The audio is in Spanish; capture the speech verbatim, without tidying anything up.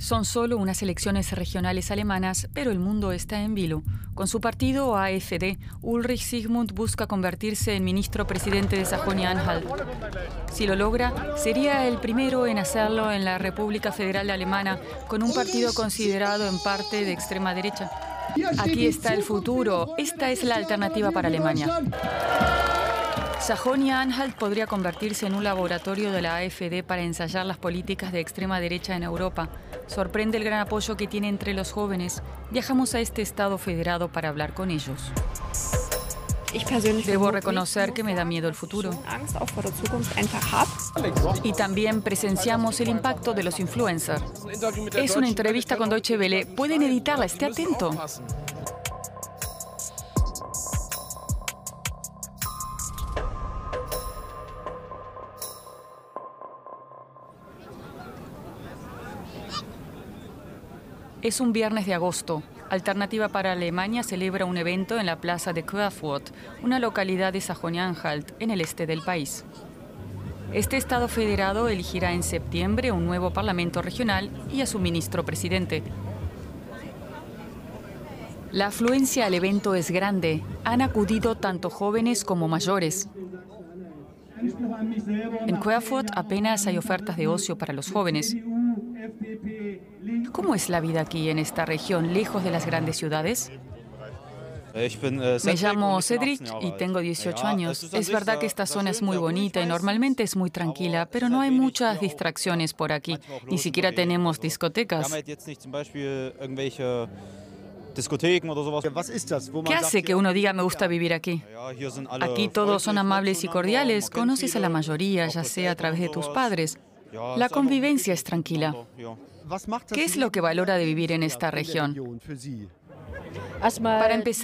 Son solo unas elecciones regionales alemanas, pero el mundo está en vilo. Con su partido A F D, Ulrich Sigmund busca convertirse en ministro presidente de Sajonia-Anhalt. Si lo logra, sería el primero en hacerlo en la República Federal Alemana, con un partido considerado en parte de extrema derecha. Aquí está el futuro. Esta es la alternativa para Alemania. Sajonia-Anhalt podría convertirse en un laboratorio de la A F D para ensayar las políticas de extrema derecha en Europa. Sorprende el gran apoyo que tiene entre los jóvenes. Viajamos a este estado federado para hablar con ellos. Debo reconocer que me da miedo el futuro. Y también presenciamos el impacto de los influencers. Es una entrevista con Deutsche Welle. Pueden editarla, esté atento. Es un viernes de agosto. Alternativa para Alemania celebra un evento en la plaza de Querfurt, una localidad de Sajonia-Anhalt, en el este del país. Este estado federado elegirá en septiembre un nuevo parlamento regional y a su ministro presidente. La afluencia al evento es grande. Han acudido tanto jóvenes como mayores. En Querfurt apenas hay ofertas de ocio para los jóvenes. ¿Cómo es la vida aquí en esta región, lejos de las grandes ciudades? Me llamo Cedric y tengo dieciocho años. Es verdad que esta zona es muy bonita y normalmente es muy tranquila, pero no hay muchas distracciones por aquí. Ni siquiera tenemos discotecas. ¿Qué hace que uno diga me gusta vivir aquí? Aquí todos son amables y cordiales. Conoces a la mayoría, ya sea a través de tus padres. La convivencia es tranquila. ¿Qué es lo que valora de vivir en esta región? Para empezar,